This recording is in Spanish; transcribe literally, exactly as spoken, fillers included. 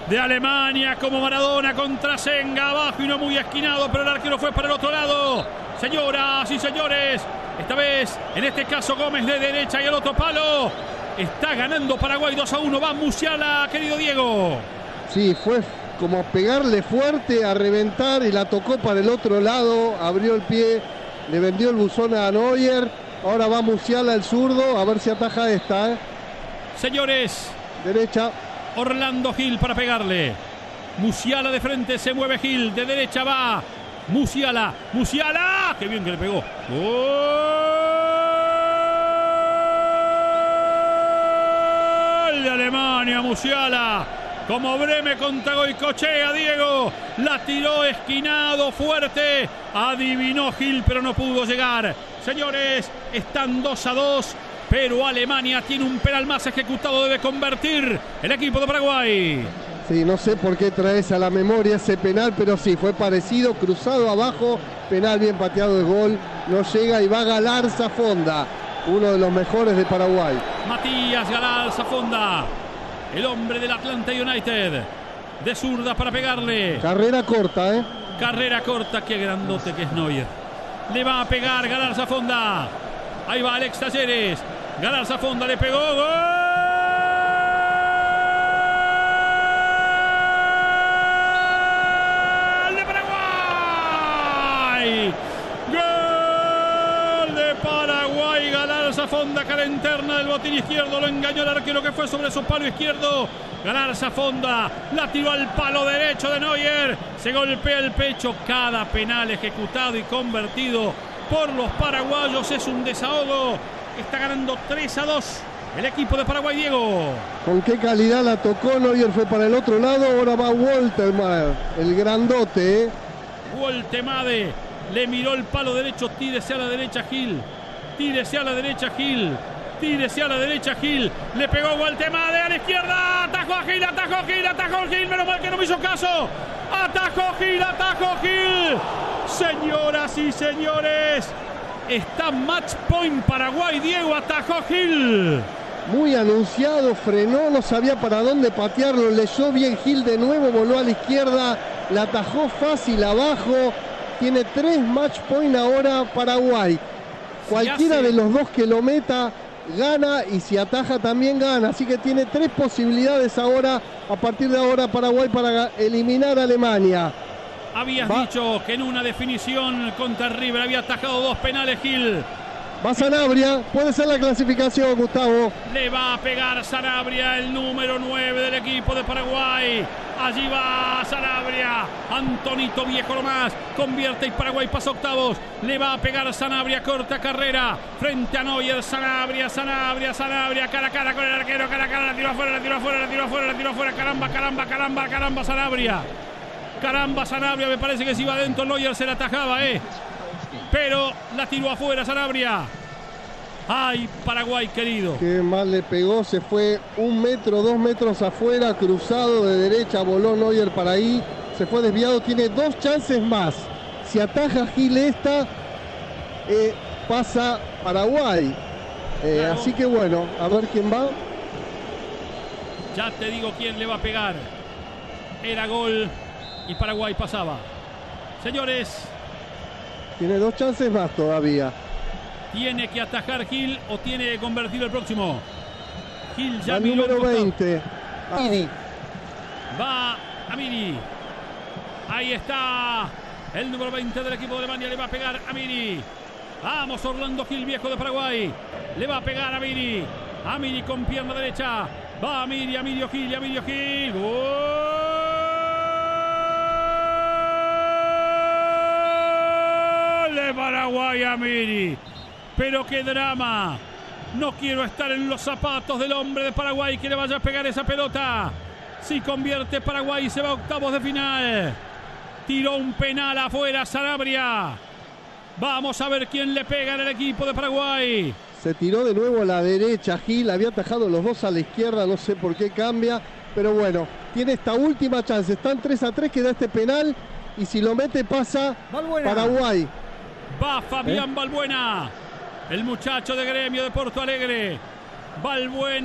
de Alemania, como Maradona contra Senga, abajo y no muy esquinado, pero el arquero fue para el otro lado. Señoras y señores, esta vez, en este caso Gómez de derecha y el otro palo. Está ganando Paraguay dos a uno, va Musiala, querido Diego. Sí, fue como pegarle fuerte, a reventar, y la tocó para el otro lado, abrió el pie, le vendió el buzón a Neuer. Ahora va Musiala, el zurdo, a ver si ataja esta, ¿eh? Señores, derecha. Orlando Gil para pegarle. Musiala de frente, se mueve Gil, de derecha va Musiala, Musiala, qué bien que le pegó. Gol de Alemania, Musiala. Como Breme contra Goicoechea, Diego. La tiró esquinado, fuerte. Adivinó Gil, pero no pudo llegar. Señores, están dos a dos. Pero Alemania tiene un penal más ejecutado. Debe convertir el equipo de Paraguay. Sí, no sé por qué traes a la memoria ese penal, pero sí, fue parecido, cruzado abajo, penal bien pateado de gol, no llega y va Galarza Fonda, uno de los mejores de Paraguay. Matías Galarza Fonda, el hombre del Atlanta United, de zurda para pegarle. Carrera corta, ¿eh? Carrera corta, qué grandote que es Neuer. Le va a pegar Galarza Fonda. Ahí va Alex Talleres. Galarza Fonda le pegó. ¡Gol de Paraguay! ¡Gol de Paraguay! Galarza Fonda, cara interna del botín izquierdo. Lo engañó el arquero que fue sobre su palo izquierdo. Galarza Fonda la tiró al palo derecho de Neuer. Se golpea el pecho. Cada penal ejecutado y convertido por los paraguayos es un desahogo. Está ganando tres a dos el equipo de Paraguay, Diego. Con qué calidad la tocó. Neuer fue para el otro lado. Ahora va Woltemade, el grandote, ¿eh? Woltemade le miró el palo derecho. Tírese a la derecha, Gil. Tírese a la derecha, Gil. Tírese a la derecha, Gil. Le pegó Woltemade a la izquierda. Atajó a Gil, atajó Gil, atajó Gil. Menos mal que no me hizo caso. Atajó Gil, atajó Gil. Señoras y señores, está match point Paraguay. Diego, atajó Gil. Muy anunciado, frenó, no sabía para dónde patearlo, leyó bien Gil de nuevo, voló a la izquierda, la atajó fácil abajo. Tiene tres match point ahora Paraguay. Cualquiera de los dos que lo meta gana, y si ataja también gana, así que tiene tres posibilidades ahora, a partir de ahora Paraguay, para eliminar a Alemania. Habías Va. dicho que en una definición contra River había atajado dos penales Gil. Va Sanabria, puede ser la clasificación, Gustavo. Le va a pegar Sanabria, el número nueve del equipo de Paraguay. Allí va Sanabria. Antonito Viejo nomás. Convierte y Paraguay pasa octavos. Le va a pegar Sanabria, corta carrera. Frente a Neuer, Sanabria, Sanabria, Sanabria. Cara a cara con el arquero, cara a cara. La tiró afuera, la tiró afuera, la tiró afuera, la tiró afuera. Caramba, caramba, caramba, caramba, Sanabria. Caramba, Sanabria, me parece que si iba adentro Neuer se la atajaba, ¿eh? Pero la tiró afuera Sanabria. Ay, Paraguay querido. Qué mal le pegó, se fue un metro, dos metros afuera, cruzado de derecha, voló Neuer para ahí, se fue desviado, tiene dos chances más. Si ataja Gil esta, eh, pasa Paraguay. Eh, claro. Así que bueno, a ver quién va. Ya te digo quién le va a pegar. Era gol y Paraguay pasaba. Señores, tiene dos chances más todavía. ¿Tiene que atajar Gil o tiene que convertir el próximo? Gil ya el número veinte. Amiri. Va Amiri. Ahí está. El número veinte del equipo de Alemania le va a pegar Amiri. Vamos, Orlando Gil, viejo de Paraguay. Le va a pegar Amiri. Amiri con pierna derecha. Va Amiri, Amirio Gil y Amirio Gil. ¡Gol de Paraguay, Amiri! Pero qué drama. No quiero estar en los zapatos del hombre de Paraguay que le vaya a pegar esa pelota. Si convierte Paraguay se va a octavos de final. Tiró un penal afuera Sanabria. Vamos a ver quién le pega en el equipo de Paraguay. Se tiró de nuevo a la derecha Gil, había atajado los dos a la izquierda, no sé por qué cambia, pero bueno, tiene esta última chance. Están tres a tres, queda este penal y si lo mete pasa Balbuena. Paraguay. Va Fabián ¿Eh? Balbuena. El muchacho de Gremio de Porto Alegre. Balbuena.